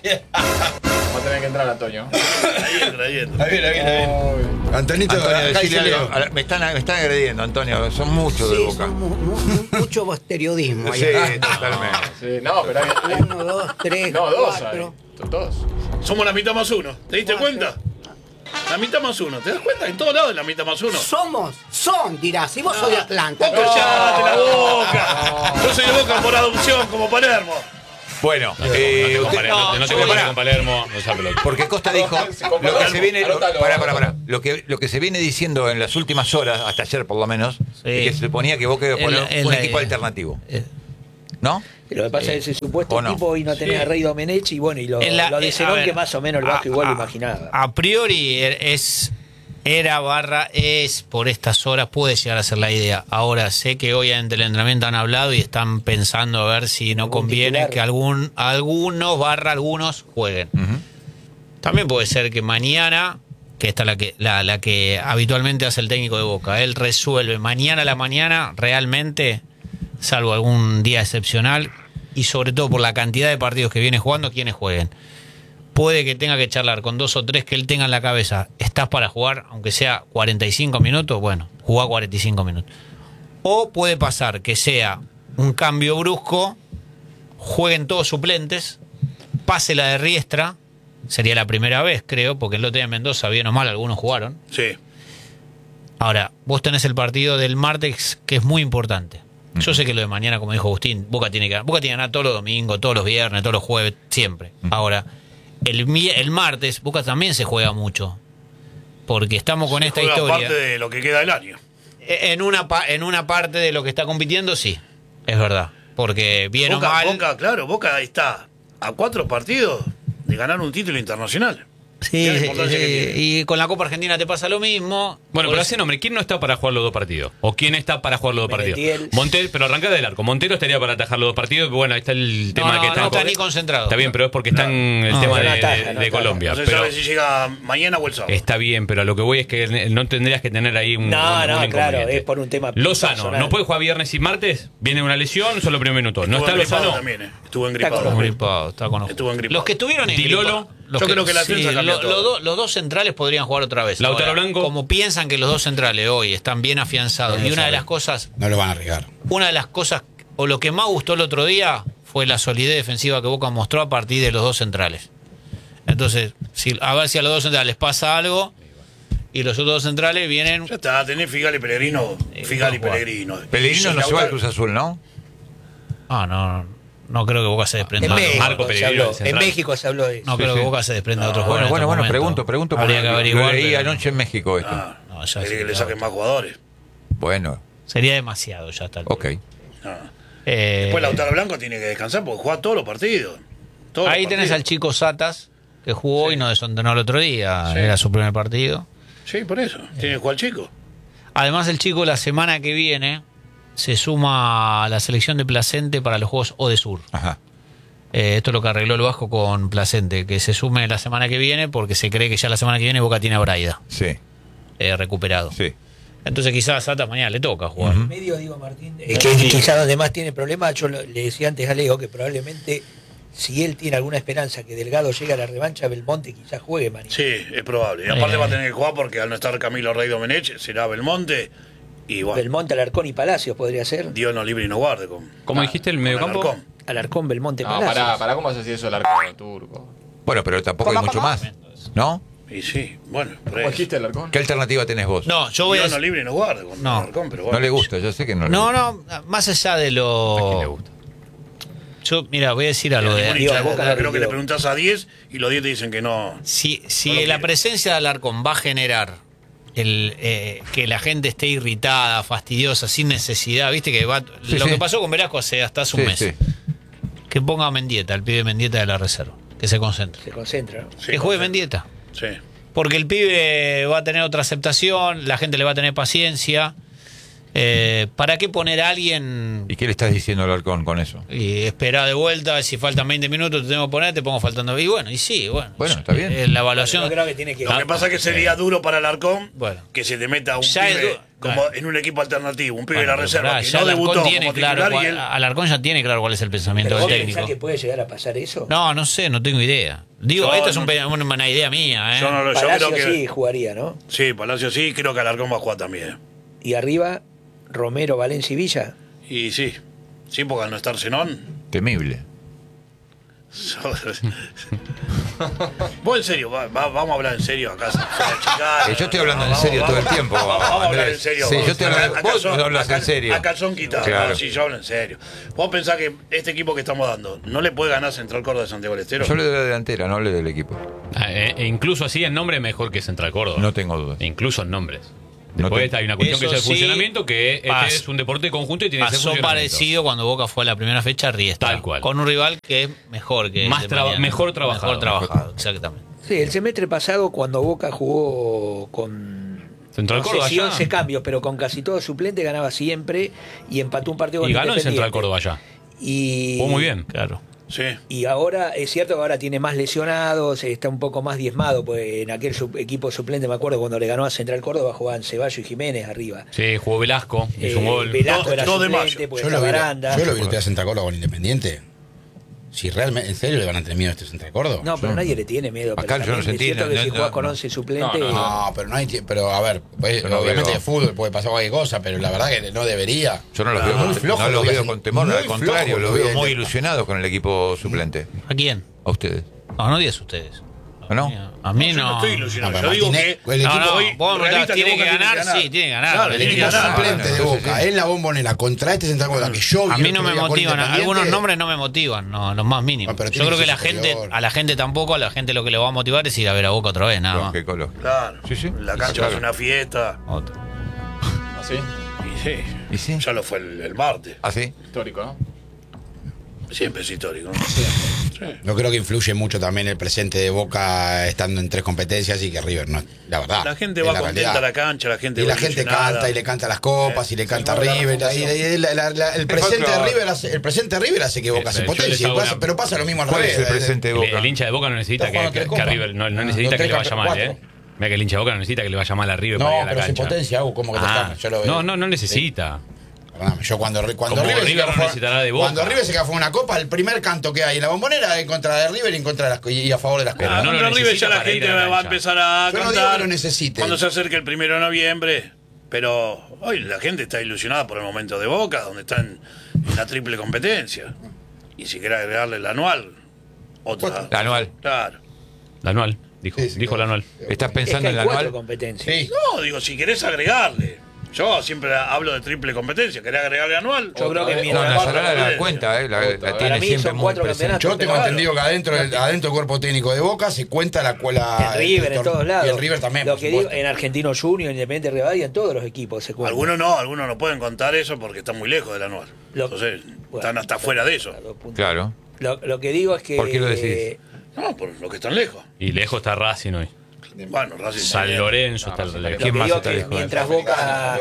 va a tener que entrar, Antonio. Ahí entra, ahí entra. Ahí viene, ahí viene. Uy. Antonito, Antonio, acá decirle dice algo. Leo. Me están, me están agrediendo, Antonio. Son muchos de Sí, Boca. son mu- mu- mucho posteriodismo. ahí. Sí, totalmente. Sí, no, pero hay. hay- Uno, dos, tres, no, dos cuatro. hay. Dos. Somos la mitad más uno. ¿Te diste cuenta? La mitad más uno. ¿Te das cuenta? En todos lados es la mitad más uno. Somos, son, dirás. Y vos sos de Atlanta. Vos callate la boca. Yo soy de Boca por adopción, como Palermo. Bueno, No, eh, no, usted- te compares, no, te- no te compares con Palermo, no seas pelota. porque Costa dijo lo que se viene, Anótalo. pará, pará, pará. Lo que lo que se viene diciendo en las últimas horas, hasta ayer por lo menos, es que se suponía que Boca iba a En poner la- en un la- equipo alternativo, eh, ¿no? Lo que pasa es ese supuesto ¿O no? equipo y no tenés a Rey Domenech y bueno, y lo, en la- lo de eh, Cerón a ver, que más o menos el Vasco igual a- lo imaginaba. A priori es Era barra es por estas horas, puede llegar a ser la idea. Ahora sé que hoy ante el entrenamiento han hablado y están pensando a ver si no conviene titular. que algún algunos barra algunos jueguen. Ujú. También puede ser que mañana, que esta es la que la, la que habitualmente hace el técnico de Boca, él resuelve mañana a la mañana realmente, salvo algún día excepcional y sobre todo por la cantidad de partidos que viene jugando, quienes jueguen. Puede que tenga que charlar con dos o tres que él tenga en la cabeza. ¿Estás para jugar, aunque sea cuarenta y cinco minutos? Bueno, jugá cuarenta y cinco minutos. O puede pasar que sea un cambio brusco, jueguen todos suplentes, pase la de Riestra, sería la primera vez, creo, porque el otro día en Mendoza, bien o mal, algunos jugaron. Sí. Ahora, vos tenés el partido del martes, que es muy importante. Yo sé que lo de mañana, como dijo Agustín, Boca tiene que ganar. Boca tiene que ganar todos los domingos, todos los viernes, todos los jueves, siempre. Ahora, el, mi- el martes, Boca también se juega mucho. Porque estamos con Se esta juega historia. parte de lo que queda del año. En una, pa- en una parte de lo que está compitiendo, sí. Es verdad. Porque bien Boca, o mal. Boca, claro, Boca está a cuatro partidos de ganar un título internacional. Sí, Mirá la sí, importancia sí. que tiene. Y con la Copa Argentina te pasa lo mismo. Bueno, Por pero eso- así nombre, ¿quién no está para jugar los dos partidos? ¿O quién está para jugar los dos partidos? Merentiel. Montero, pero arranca del arco. Montero estaría para atajar los dos partidos. Bueno, ahí está el No, tema no, que no está. está ni concentrado. Está bien, pero es porque está en el No, tema no de, ataja, de- no de ataja. Colombia. No se Pero sabe si llega mañana o el sábado. está bien, pero a lo que voy es que no tendrías que tener ahí un. No, un- un no, claro, inconveniente. es por un tema Lozano, personal. ¿no puede jugar viernes y martes? Viene una lesión, solo primer minuto. ¿No Estuvo está engripado Lozano? también, eh. Estuvo Está engripado. con Estuvo los gripado, está con los- Estuvo engripado. Los que estuvieron en Dilolo. los Yo que- creo que la sí, defensa cambia lo- todo. los dos- los dos centrales podrían jugar otra vez. Lautaro Ahora, Blanco. Como piensan que los dos centrales hoy están bien afianzados. No y lo una de saben. las cosas, No lo van a arriesgar. una de las cosas, o lo que más gustó el otro día, fue la solidez defensiva que Boca mostró a partir de los dos centrales. Entonces, si, a ver si a los dos centrales pasa algo y los otros dos centrales vienen. Ya está, tenés Figal y Pellegrino. Eh, Figal y no juega. Pellegrino. Pellegrino Y no se va al Lautaro- Cruz Azul, ¿no? Ah, no, no creo que Boca se desprenda. En Marco- México, Marco se Pellegrino, habló, el central. en México se habló de eso. No Sí, creo sí. que Boca se desprenda de otros Bueno, jugadores. bueno, en bueno, estos pregunto, momentos. pregunto. Habría porque que lo averiguar. leí pero- anoche en México esto. Ah, No, ya querés sí, que le ya. saquen más jugadores. Bueno, Sería demasiado ya está. ok. Ah. Eh, Después Lautaro Blanco tiene que descansar porque juega todos los partidos. Todos ahí los tenés partidos. al chico Satas, que jugó y no desondenó el otro día. Sí. Era su primer partido. Sí, por eso. Tiene que jugar chico. Además, el chico la semana que viene se suma a la selección de Placente para los Juegos Odesur. Ajá. Eh, esto es lo que arregló el Vasco con Placente, que se sume la semana que viene porque se cree que ya la semana que viene Boca tiene a Braida Sí, eh, recuperado. sí. Entonces quizás a Satas mañana le toca jugar. En medio, digo, Martín, eh, que quizás donde más tiene problemas, yo lo- le decía antes a Leo que probablemente si él tiene alguna esperanza que Delgado llegue a la revancha, Belmonte quizás juegue mañana. Sí, es probable. Y aparte Eh. va a tener que jugar porque al no estar Camilo Rey Domenech, será Belmonte. Y bueno, Belmonte, Alarcón y Palacios podría ser. Dios nos libre y nos guarde. Con, ¿Cómo dijiste el con mediocampo? Alarcón. Alarcón, Belmonte, No, Palacios. pará, pará, ¿cómo vas a decir eso el arco turco? Bueno, pero tampoco hay ¿Cómo, mucho cómo? más. ¿No? Y sí, bueno, por ¿Cómo eso. dijiste el arcón? ¿Qué alternativa tenés vos? No, yo voy a... Dios nos libre y nos guarde con No. Alarcón, pero bueno. No le gusta, yo sé que no le No, gusta. no, más allá de ¿A quién le lo... gusta? Yo, mira, voy a decir algo Ningún de... hincha Digo, de Boca Boca, no creo que le rindió. preguntás a diez y los diez te dicen que no. Si, si No lo la quiere. presencia de Alarcón va a generar el eh, que la gente esté irritada, fastidiosa, sin necesidad, viste que va, Sí, lo sí. que pasó con Velasco hace hasta hace un Sí, mes, sí. que ponga a Mendieta, el pibe Mendieta de la reserva, que se concentre, Se concentra, ¿no? Sí, que juegue con- Mendieta, Sí. porque el pibe va a tener otra aceptación, la gente le va a tener paciencia. Eh, ¿Para qué poner a alguien ¿Y qué le estás diciendo al Halcón con eso? y esperar de vuelta? Si faltan veinte minutos, te tengo que poner, te pongo faltando. Y bueno, y sí, bueno. Bueno, está bien. Eh, la evaluación. Yo creo que tiene que... Lo que pasa es que sería duro para Alarcón Bueno. que se te meta un Ya es pibe du- como claro. en un equipo alternativo, un pibe Bueno, de la pero reserva pará, que ya no Alarcón debutó tiene como claro titular y cuál- él. Alarcón ya tiene claro cuál es el pensamiento Pero del vos técnico. pensás que puede llegar a pasar eso? No, no sé, no tengo idea. Digo, Yo esta es un no- pe- una, una idea mía, ¿eh? Yo, no lo- yo Palacio creo que. sí jugaría, ¿no? Sí, Palacio sí, creo que Alarcón va a jugar también. Y arriba, Romero, Valencia y Villa. Y sí, sí, porque al no estar Zenón. Temible. Vos en serio, va- va- vamos a hablar en serio acá. sin ser chicana. Eh, yo estoy hablando en Vamos, serio todo el vamos, tiempo, Vamos, vamos a hablar Andrés. en serio. Sí, vos. yo estoy hablando- Acá- acá vos son- no hablas acá- en serio. A calzón quitado. Claro. No, sí, yo hablo en serio. Vos pensás que este equipo que estamos dando no le puede ganar Central Córdoba de Santiago del Estero. Yo le doy la delantera, no le del equipo. Ah, eh, e incluso así en nombre mejor que Central Córdoba. No tengo dudas. E incluso en nombres. No Después te- hay una cuestión que es Eso el sí, funcionamiento, que este pas- es un deporte conjunto y tiene ese Pasó funcionamiento. parecido cuando Boca fue a la primera fecha a Riestra. Tal cual. Con un rival que es mejor que. Más el de traba- mañana. mejor trabajado. Mejor trabajado, exactamente. Sí, el semestre pasado cuando Boca jugó con Central no sé Córdoba si allá. once cambios, pero con casi todo suplente ganaba siempre y empató un partido con Y ganó el Independiente. Central Córdoba allá. Y, Jugó muy bien. Claro. Sí. Y ahora, es cierto que ahora tiene más lesionados, está un poco más diezmado, pues en aquel sub- equipo suplente, me acuerdo, cuando le ganó a Central Córdoba, jugaban Ceballos y Jiménez arriba. Sí, jugó Velasco, hizo un Eh, gol. Velasco era dos de suplente, mayo. pues Yo lo estaba vi, Aranda. yo lo vi ustedes a Central Córdoba con Independiente. Si realmente, ¿en serio le van a tener miedo a este Central Córdoba? No, pero nadie le tiene miedo. Acá pero yo no también sentí, es cierto no, que si no, jugás no, con no. once suplentes... No, No, pero no hay tie- pero a ver, pues, Yo no obviamente veo. de fútbol puede pasar cualquier cosa, pero la verdad que no debería. Yo no los No, veo, muy con, flojo no lo los vi veo así, con temor, muy al contrario, flojo los lo vi veo en muy el- ilusionados con el equipo suplente. ¿A quién? A ustedes. No, no digas ustedes. ¿O no? A mí Yo no. no estoy ilusionado. No, yo pero digo Martínez, que el No, equipo no, hoy, vos me realista, tiene Boca que tiene ganar, sí, tiene que ganar. Claro, El tiene que equipo ganar. suplente de Entonces, Boca sí. en la Bombonera contra este Central Córdoba que yo vi A mí el no otro me día con motivan, Independiente. algunos nombres no me motivan, no, los más mínimos. No, pero Yo tiene creo que que la ser gente, superior. a la gente tampoco, a la gente lo que le va a motivar es ir a ver a Boca otra vez, nada más. Lógico, lógico. Claro. Sí, sí. La cancha Claro. es una fiesta. Otro. Así, Y sí, ¿Y sí? ya lo fue el, el martes. ¿Así? histórico, ¿no? Siempre es histórico, ¿no? Sí. Yo creo que influye mucho también el presente de Boca estando en tres competencias y que River no, la verdad. La gente es va la contenta realidad. a la cancha, la gente Y va la gente ilusionada. canta y le canta las copas y le canta a mueve la River. y- reputación. y la- la- la- el presente de folclore. River hace, el presente de River hace que Boca Sí, se yo les potencie, hago pasa- una- pero pasa lo mismo al ¿Cuál revés. es el presente de El, Boca? el hincha de Boca no necesita Está que, jugando que, tres que a copas. River no, no Ah, necesita dos, que tres le vaya campe- mal, ¿eh? cuatro. Mira que el hincha de Boca no necesita que le vaya mal a River No, para ir a la pero se cancha. potencia, Hugo, ¿cómo que te Ah, escapas? Yo lo veo. no, no, no necesita. Perdóname, yo cuando, cuando Como River, se River quedó no fuera- necesitará de Boca. cuando River se quedó fuera una copa, el primer canto que hay en la Bombonera es en contra de River y en contra de las, y a favor de las Pero copas. no lo Contra River ya necesita la para ir gente a la va a cancha. empezar a Yo no cantar digo que lo necesite. cuando se acerque el primero de noviembre, pero hoy la gente está ilusionada por el momento de Boca, donde están en la triple competencia. Y si quiere agregarle el anual, otra. La anual. Claro. La anual, dijo, Sí, sí, dijo claro. la anual. ¿Estás Es que pensando hay en la cuatro anual? competencias. Sí. No, digo, si querés agregarle. Yo siempre hablo de triple competencia. ¿Querés agregarle anual? Yo creo que Otra vez. No, mientras... Nazarala la competencia. cuenta, ¿eh? La, la Para tiene mí siempre son muy cuatro presente. campeonatos. Yo tengo Claro. entendido que adentro del, adentro del cuerpo técnico de Boca se cuenta la cuela. En River, en todos lados. Y en River también. Lo por que digo, supuesto. en Argentino Junior, Independiente Rivadavia, en todos los equipos se cuenta. Algunos no, algunos no pueden contar eso porque están muy lejos del anual. Lo- Entonces, Bueno, están hasta fuera de eso. a dos puntos. Claro. Lo, lo que digo es que... ¿Por qué lo decís? No, por lo que están lejos. Y lejos está Racing hoy. Bueno, Racing San también. Lorenzo No, está Racing lejos. Lo ¿Quién que más digo está que lejos? mientras Boca...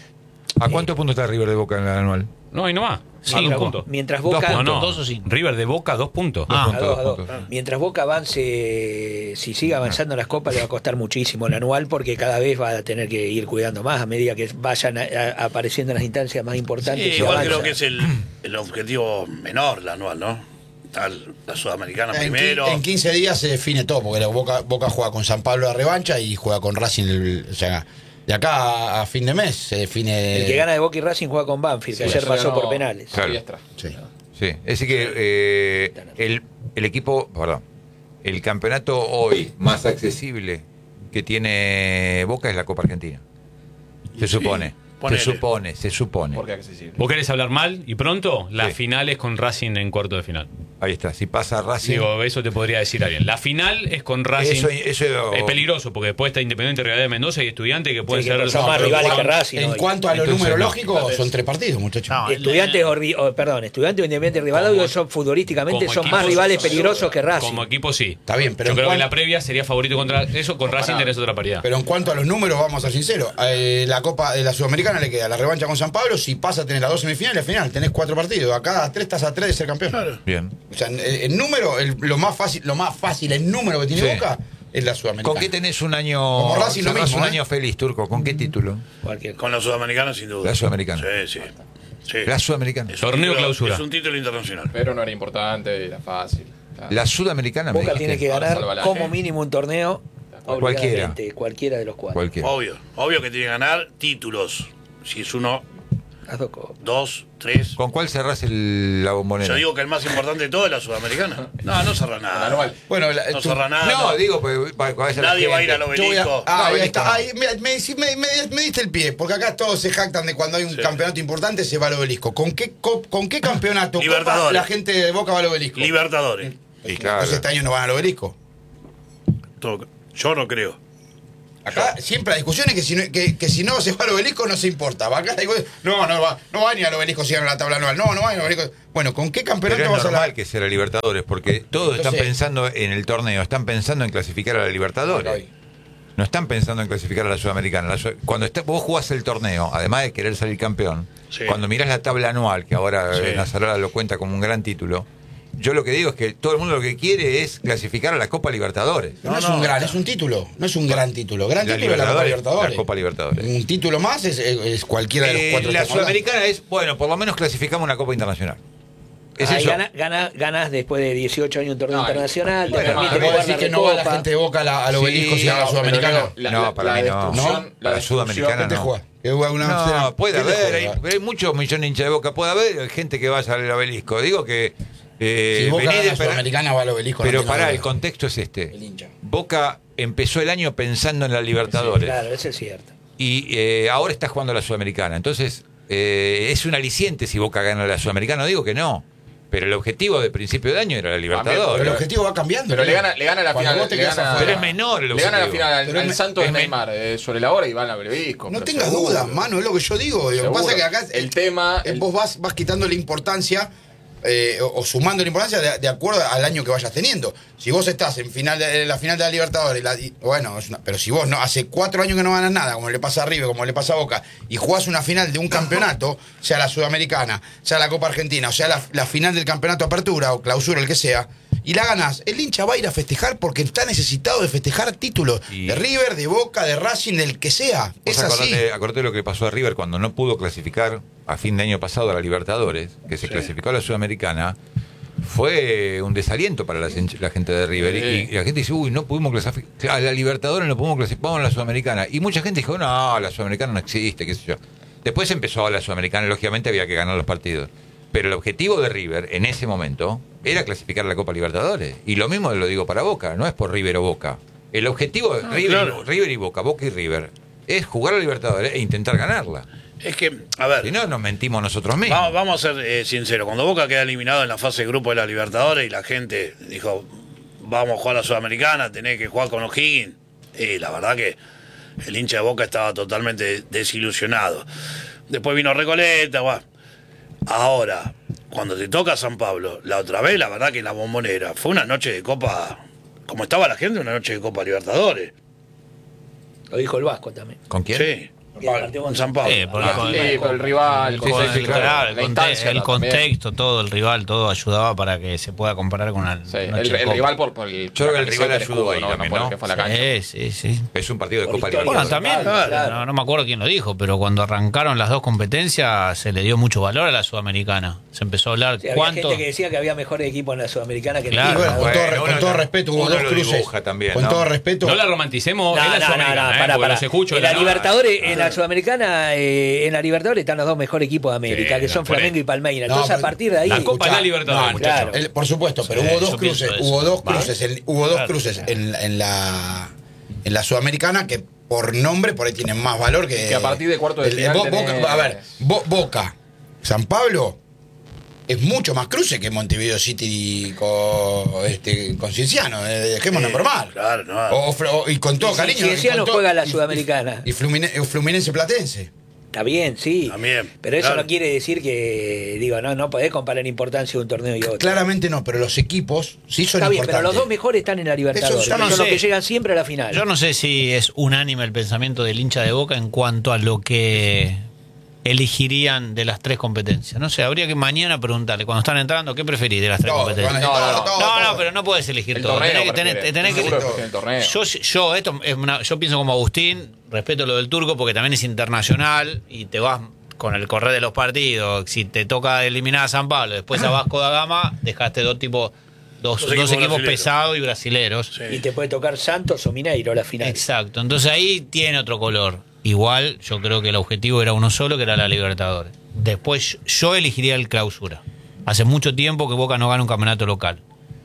¿A cuántos puntos está River de Boca en la anual? No, ahí nomás. Cinco. Cinco puntos. Mientras Dos Boca... No, no. ¿Dos o cinco? River de Boca, dos puntos. Ah, A puntos, dos, a dos dos. puntos. Mientras Boca avance, si sigue avanzando en las copas, le va a costar muchísimo el anual porque cada vez va a tener que ir cuidando más a medida que vayan a- a- apareciendo en las instancias más Sí, importantes. y igual avanza. creo que es el, el objetivo menor, la anual, ¿no? Está la sudamericana En, primero. qui- en quince días se define todo, porque la Boca, Boca juega con San Pablo la revancha y juega con Racing. El, o sea, de acá a, a fin de mes se define. El que gana de Boca y Racing juega con Banfield, que Sí, ayer ya pasó ganó por penales. Claro. Diestra. Sí. Sí. Es decir que eh, el, el equipo, perdón, el campeonato hoy más accesible que tiene Boca es la Copa Argentina. Se supone. ponele. Se supone, se supone. ¿Por qué accesible? ¿Vos querés hablar mal y pronto? La Sí. final es con Racing en cuarto de final. Ahí está. Si pasa Racing. Digo, eso te podría decir alguien. La final es con Racing. Eso- eso- es peligroso porque después está Independiente Rivadavia de Mendoza y Estudiante que pueden Sí, que ser. son No, más pero rivales en que cuan- Racing En hoy. cuanto a lo Entonces, numerológico, no. son tres partidos, muchachos. No, Estudiantes, o Ri- o, perdón, Estudiantes o Independiente Rivadavia Como- son futbolísticamente como son más equipos- rivales peligrosos que Racing. Como equipo sí. Está bien, pero Yo en creo que cuan- en la previa sería favorito contra eso. Con Racing tenés otra paridad. Pero en cuanto a los números, vamos a ser sinceros. Eh, la Copa de la Sudamericana le queda la revancha con San Pablo. Si pasa a tener las dos semifinales, al final tenés cuatro partidos. Acá a tres estás a tres de ser campeón. Bien. O sea, en, en número, el- lo más fácil, lo más fácil en número que tiene Sí. Boca es la Sudamericana. ¿Con qué tenés un año, Como Racing lo cerrás mismo, un ¿eh? año feliz, Turco? ¿Con qué título? Cualquier Con la sudamericana, sin duda. La Sudamericana. Sí, sí. sí. La Sudamericana. Es un Torneo título- clausura. Es un título internacional. Pero no era importante, era fácil. Claro. La Sudamericana me Boca dijiste. tiene que Ahora ganar salva la como gente. mínimo un torneo. Cualquiera. obligadamente, Cualquiera de los cuatro. Cualquiera. Obvio. Obvio que tiene que ganar títulos. Si es uno, Las dos copas. dos, tres. ¿Con cuál cerrás el, la bombonera? Yo digo que el más importante de todo es la sudamericana. No, no cerra nada. Anual. Bueno, la- No tú- cerra nada. No, no. digo, pues va- vaya la Nadie va a ir gente. al Yo voy a- obelisco. ah, No, ahí obelisco está. no. Ahí, me, me- me- me- me diste el pie, porque acá todos se jactan de cuando hay un Sí. campeonato importante se va al obelisco. ¿Con qué, co- con qué campeonato copa, Libertadores. la gente de Boca va al obelisco? Libertadores. Y claro. Entonces este año no van al obelisco. Todo- Yo no creo. Acá siempre la discusión es que si, no, que, que si no se va al obelisco no se importa. Acá la discusión- no, no va, no va ni al obelisco si gana la tabla anual. No, no va ni al obelisco. Bueno, ¿con qué Pero campeonato es vas a normal la que sea la Libertadores, porque todos están Entonces- pensando en el torneo, están pensando en clasificar a la Libertadores. no están pensando en clasificar a la Sudamericana. La Sud- cuando está, vos jugás el torneo, además de querer salir campeón, Sí. cuando mirás la tabla anual, que ahora Sí. eh, Nazarola lo cuenta como un gran título, yo lo que digo es que todo el mundo lo que quiere es clasificar a la Copa Libertadores. No, No, es no, un gran, no. es un título. No es un gran título. Gran La título es la Copa Libertadores, Libertadores. la Copa Libertadores. Un título más es, es- es cualquiera de los Eh, cuatro. la que estamos hablando. Sudamericana es, bueno, por lo menos clasificamos una Copa Internacional. Es Ahí eso. gana- gana- ganas después de dieciocho años un torneo No, internacional, te bueno, permite pero ¿Puedo jugar decir la que no va la Recopa. gente de Boca a la- al obelisco Sí, si gana la no, Sudamericana? pero la- No, la- para la mí no. destrucción- ¿No? la Para destrucción- Sudamericana ¿Qué te no. juega? ¿Qué juega una- No, puede ¿qué te haber, juega? hay, hay muchos millones de hinchas de Boca, puede haber hay gente que vaya al obelisco. Digo que eh, Si Boca vení gana de la Perá- Sudamericana va al obelisco. no pero tengo pará, duda. el contexto es este. El hincha. Boca empezó el año pensando en la Libertadores Claro, eso es cierto. y eh, ahora está jugando la Sudamericana. Entonces, eh, es un aliciente si Boca gana la Sudamericana, no digo que no. Pero el objetivo de principio de año era la Pero Libertadores. el objetivo va cambiando. Pero ¿no? le gana, le gana la Cuando final. vos te le quedás gana- afuera. Pero es menor el Le gana la objetivo. final al, Pero al es me- Santos de es me- Neymar eh, sobre la hora y van a obelisco. No pero tengas seguro. dudas, mano, es lo que yo digo. Lo que Seguro. pasa es que acá El tema- eh, el- vos vas, vas quitando la importancia eh, o, o sumando la importancia de, de acuerdo al año que vayas teniendo. Si vos estás en final de, en la final de la Libertadores, la- y- bueno, es una- pero si vos no hace cuatro años que no ganas nada, como le pasa a River, como le pasa a Boca, y jugás una final de un campeonato, sea la Sudamericana, sea la Copa Argentina, o sea la, la final del campeonato Apertura o Clausura, el que sea, y la ganás, el hincha va a ir a festejar porque está necesitado de festejar títulos Y- de River, de Boca, de Racing, del que sea. Vos Es así. acordate, acordate lo que pasó a River cuando no pudo clasificar a fin de año pasado a la Libertadores, que se Sí. clasificó a la Sudamericana. Fue un desaliento para la, sen- la gente de River. Y, y la gente dice, uy, no pudimos clasificar. A la Libertadores no pudimos clasificar, vamos a la Sudamericana. Y mucha gente dijo, no, la Sudamericana no existe, qué sé yo. Después empezó la Sudamericana, lógicamente había que ganar los partidos. Pero el objetivo de River en ese momento era clasificar a la Copa Libertadores. Y lo mismo lo digo para Boca, no es por River o Boca. El objetivo de River, claro. y, River y Boca, Boca y River, es jugar a la Libertadores e intentar ganarla. Es que, a ver, Si no, nos mentimos nosotros mismos. vamos, vamos a ser eh, sinceros. Cuando Boca queda eliminado en la fase de grupo de la Libertadores y la gente dijo, vamos a jugar a la Sudamericana, tenés que jugar con O'Higgins, y la verdad que el hincha de Boca estaba totalmente desilusionado. Después vino Recoleta, bueno. Ahora, cuando te toca San Pablo, la otra vez, la verdad que la Bombonera fue una noche de Copa, como estaba la gente, una noche de Copa Libertadores. Lo dijo el Vasco también. ¿Con quién? Sí, Que partió con San Pablo. Sí, por- Ah, con- Sí, pero el rival, Sí, con- sí, sí, el- claro. el, la conte- instancia el también. contexto, todo, el rival, todo ayudaba para que se pueda comparar con una. Sí, noche el, de el Copa. rival por, por el. Yo creo que el la rival camiseta ayudó del ahí escudo, también, por ¿no? el que fue a la cancha. Sí, sí, sí. Es un partido de Por Copa historia. Bueno, Libertadores. también, Claro. no, no me acuerdo quién lo dijo, pero cuando arrancaron las dos competencias se le dio mucho valor a la Sudamericana. Se empezó a hablar Sí, había cuánto. gente que decía que había mejores equipos en la Sudamericana que en Claro. Y bueno, con, Bueno, todo, con uno todo lo- respeto, hubo uno dos lo cruces. dibuja también, con ¿no? todo respeto. No la romanticemos, No, es la no, no, Sudamericana, no, ¿eh? pará, Porque pará. los escucho En la no, Libertadores, en la Sudamericana, eh, en la Libertadores están los dos mejores equipos de América, Sí, que son no, por Flamengo ahí. y Palmeiras. No, Entonces, a pero- partir de ahí. La Copa es la Escuchá, Libertadores, no, muchachos. claro. El- por supuesto, pero Sí, hubo dos yo pienso cruces, eso. hubo dos ¿Vale? cruces, en, hubo dos Claro. cruces en, en la en la Sudamericana que por nombre por ahí tienen más valor que. Que a partir de cuartos de el- final Bo- Boca, tenés- a ver, Bo- Boca, San Pablo es mucho más cruce que Montevideo City con, este, con Cienciano, eh, dejémonos Sí, normal. claro, no. O- o- y con todo Y si cariño. y Cienciano con todo- juega la y- Sudamericana. Y, y Flumine- Fluminense Platense. Está bien, sí. También, Pero eso claro. no quiere decir que, digo, no, no podés comparar importancia de un torneo y otro. Claramente no, pero los equipos sí son Está bien, pero importantes. los dos mejores están en la Libertadores. Eso yo no son los sé. que llegan siempre a la final. Yo no sé si es unánime el pensamiento del hincha de Boca en cuanto a lo que elegirían de las tres competencias. No sé, habría que mañana preguntarle, cuando están entrando, ¿qué preferís de las tres Todo, competencias? van a No, decir no, todo, no. todo, No, no, todo. pero no puedes elegir El todo. torneo Tenés que, prefiere. tenés- tenés que- Seguro que prefiere el torneo. Yo, yo, esto es una- yo pienso como Agustín, respeto lo del turco porque también es internacional y te vas con el correr de los partidos. Si te toca eliminar a San Pablo, después a Vasco da Gama, dejaste dos tipos, dos, Dos dos equipos equipos, brasileros. pesados y brasileros. Sí. Y te puede tocar Santos o Mineiro a la final. Exacto, entonces ahí tiene otro color. Igual yo creo que el objetivo era uno solo, que era la Libertadores. Después yo elegiría el Clausura. Hace mucho tiempo que Boca no gana un campeonato local.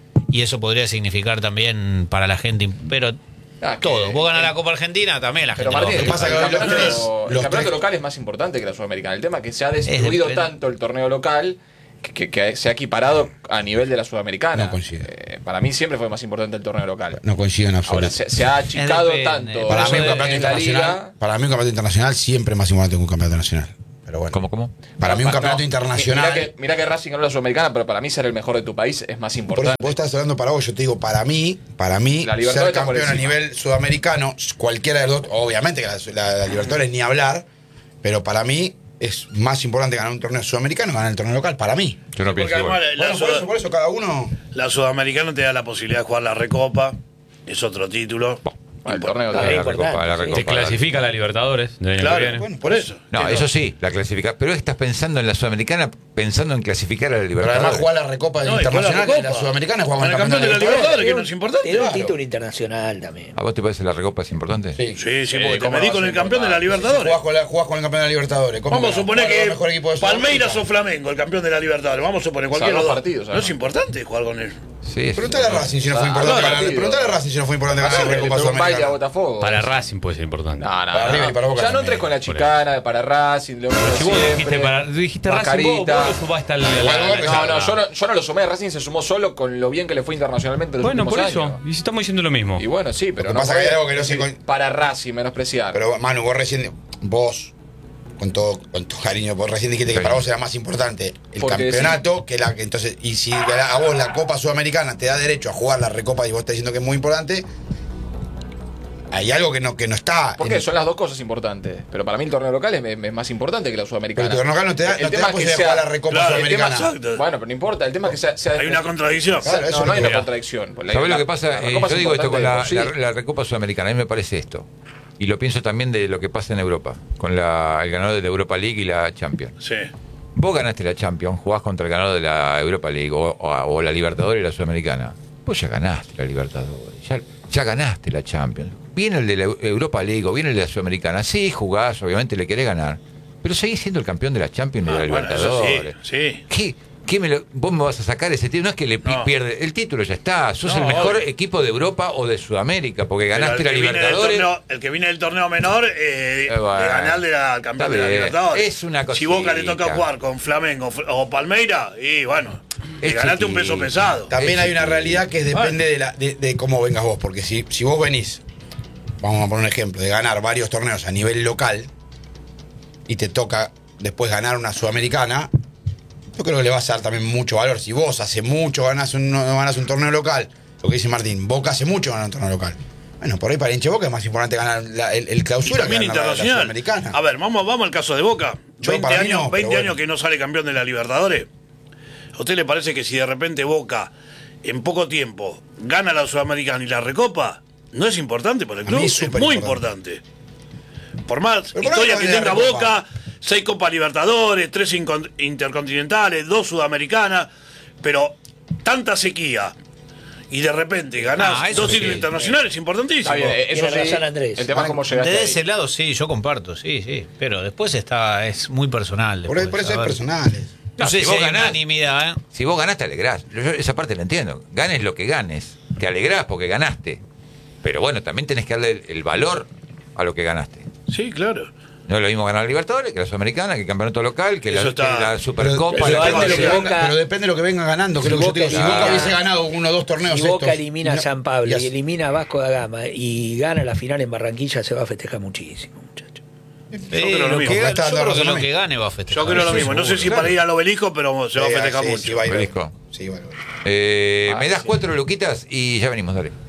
Y eso podría significar también para la gente, pero Ah, que- todo. Vos ganás que- la Copa Argentina, también la Pero gente Martín, lo el, va a pasa festejar. que los campeonato, tres- el los campeonato tres- local es más importante que la Sudamericana. El tema es que se ha destruido depende. tanto el torneo local que, que- que se ha equiparado a nivel de la Sudamericana. No coincido. Eh, para mí siempre fue más importante el torneo local. No coincido en absoluto. Ahora se, se ha achicado depende. tanto Para eso mí, un de- campeonato en la internacional, liga. para mí un campeonato internacional siempre es más importante que un campeonato nacional. Pero bueno. ¿Cómo, cómo? Para mí un No, campeonato no, internacional. Mira que, mira que Racing ganó la Sudamericana, pero para mí ser el mejor de tu país es más Por eso importante. vos estás hablando para vos, yo te digo, para mí, para mí, La Libertadores ser está por campeón a encima. nivel sudamericano, cualquiera de los dos, obviamente que la, la, la Libertadores ni hablar, pero para mí es más importante ganar un torneo sudamericano que ganar el torneo local, para mí. Yo no Porque pienso igual. además la, Bueno, por Sud- eso, por eso cada uno. la Sudamericana te da la posibilidad de jugar la Recopa, es otro título. Ah, el torneo Ah, también. La recopa, la importante, recopa, Se la- clasifica a la Libertadores del año que Claro, viene. bueno, por eso. No, eso sí, la clasifica. Pero estás pensando en la Sudamericana, pensando en clasificar a la Pero Libertadores. además jugar la Recopa No, y Internacional, juega la que la Recopa. Sudamericana juega con el Con el campeón de la campeón de la Libertadores. Libertadores, que no es importante. Tiene un Claro. título internacional también. ¿A vos te parece la recopa es importante? Sí. Sí, sí, Sí, porque te cómo medí no, con sí, el campeón de la importante. Libertadores. Jugás con, la, jugás con el campeón de la Libertadores. ¿Cómo Vamos a que no? suponer Jugar con que el mejor equipo de Palmeiras Sudamérica. o Flamengo, el campeón de la Libertadores. Vamos a suponer cualquier Salvo dos. partidos, No además. es importante jugar con él. Sí, es- Preguntale a Racing si no fue Ah, importante no, ganar. partido. Preguntale a Racing si no fue importante ganar la Le Recopa pegó un baile a Sudamericana. Botafogo. Para Racing puede ser importante. No, no, Para no. River y para Boca Ya no también. entres con la chicana, para Racing, lo mismo Si vos siempre. dijiste, para, dijiste Racing, vos, Mascarita. vos lo subaste al... Igual, al- vos al- No, no, yo no, yo no lo sumé. Racing se sumó solo con lo bien que le fue internacionalmente en los Bueno, últimos por eso. años. Y si estamos diciendo lo mismo. Y bueno, sí, pero Lo que no pasa que hay puede algo que no se decir con- para Racing menospreciar. Pero Manu, vos recién, vos, con todo, con tu cariño, vos recién dijiste que para vos era más importante el Porque campeonato que la que entonces, y si a vos la Copa Sudamericana te da derecho a jugar la Recopa y vos estás diciendo que es muy importante, hay algo que no, que no está. Porque en- son las dos cosas importantes. Pero para mí el torneo local es, es más importante que la Pero sudamericana. el torneo local no te da, El no te tema da es que posibilidad de sea- jugar la Recopa Claro, el tema Sudamericana. exacto. Bueno, pero no importa. El tema es que sea. sea Hay una contradicción. Claro, eso No, no hay es lo una que- contradicción. La- ¿Sabés la- lo que pasa? la Eh, Recopa yo es digo esto con la, importante, la- la Recopa Sudamericana, a mí me parece esto. Y lo pienso también de lo que pasa en Europa, con la, el ganador de la Europa League y la Champions. Sí. Vos ganaste la Champions, jugás contra el ganador de la Europa League o, o- o la Libertadores y la Sudamericana. Vos ya ganaste la Libertadores, ya, ya ganaste la Champions. Viene el de la Europa League o viene el de la Sudamericana. Sí, jugás, obviamente le querés ganar. Pero seguís siendo el campeón de la Champions y de Ah, la bueno, eso Libertadores. sí, sí. ¿Qué? ¿Qué me lo- vos me vas a sacar ese título? No es que le pi- No. pierde. El título ya está. Sos No, el mejor obvio. equipo de Europa o de Sudamérica porque Pero ganaste el la que viene del Libertadores. torneo- el que viene del torneo menor, eh, Eh, bueno, de ganarle al campeón está de la bien. Libertadores. Es una Si Boca le toca cosita. jugar con Flamengo o Palmeira, y bueno, Es y ganaste un peso chiquito. pesado. También Es hay una chiquito. realidad que depende de, la, de, de cómo vengas vos, porque si, si vos venís, vamos a poner un ejemplo, de ganar varios torneos a nivel local y te toca después ganar una sudamericana, yo creo que le vas a dar también mucho valor. Si vos hace mucho ganás un, no ganás un torneo local, lo que dice Martín, Boca hace mucho ganar un torneo local. Bueno, por ahí para hinche Boca es más importante ganar la- el, el Y clausura que también ganar la, la internacional. sudamericana. A ver, vamos, vamos al caso de Boca. Yo, veinte para mí años, no, pero veinte bueno. años que no sale campeón de la Libertadores. ¿A usted le parece que si de repente Boca en poco tiempo gana la Sudamericana y la Recopa, no es importante para el A mí club? es Es, súper muy importante. importante. Por más Pero por historia algo que viene la tenga Recopa. Boca, seis Copas Libertadores, tres incon- intercontinentales, dos Sudamericanas, pero tanta sequía y de repente ganás Ah, eso dos sí. títulos internacionales, importantísimo. Está bien, eh, eso Tiene sí. razón, Andrés. El tema es cómo llegaste Desde ahí. ese lado sí, yo comparto, sí, sí. Pero después está, es muy personal. Por, después, por eso a es ver. personal. No, No, sé si si vos hay ganás- unanimidad, ¿eh? Si vos ganás, te alegrás. Yo, yo esa parte la entiendo. Ganes lo que ganes. Te alegrás porque ganaste. Pero bueno, también tenés que darle el, el valor a lo que ganaste. Sí, claro. No es lo mismo ganar la Libertadores que la Sudamericana, que el campeonato local, que la, Eso está- que la Supercopa. Pero, la depende de lo que Copa. venga, pero depende de lo que venga ganando. que es Si lo que yo te digo. Boca Si Boca elimina- hubiese ganado uno o dos torneos Si Boca estos, elimina a no- San Pablo y y as- elimina a Vasco da Gama y gana la final en Barranquilla, se va a festejar muchísimo, muchachos. Eh, creo lo lo mismo. que Me gane- está yo dando creo que razón a lo mí. que gane va a festejar. Yo creo lo Sí, mismo. No sé seguro, si claro. para ir al obelisco, pero se va a Sí, festejar sí, mucho. sí, va a ir. Obelisco. Sí, bueno. Eh, Ah, me das sí. cuatro luquitas y ya venimos, dale.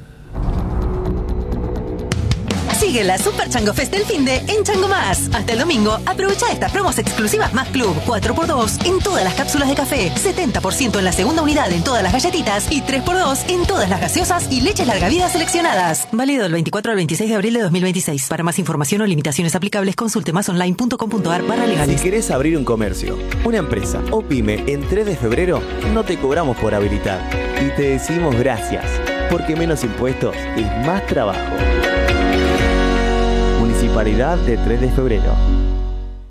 Sigue la Super Chango Fest del finde en Chango Más. Hasta el domingo, aprovecha estas promos exclusivas Más Club. cuatro por dos en todas las cápsulas de café, setenta por ciento en la segunda unidad en todas las galletitas y tres por dos en todas las gaseosas y leches larga vida seleccionadas. Válido del veinticuatro al veintiséis de abril de dos mil veintiséis. Para más información o limitaciones aplicables, consulte másonline punto com punto ar barra legales. Si querés abrir un comercio, una empresa o pyme en tres de febrero, no te cobramos por habilitar. Y te decimos gracias, porque menos impuestos es más trabajo. Municipalidad de tres de febrero.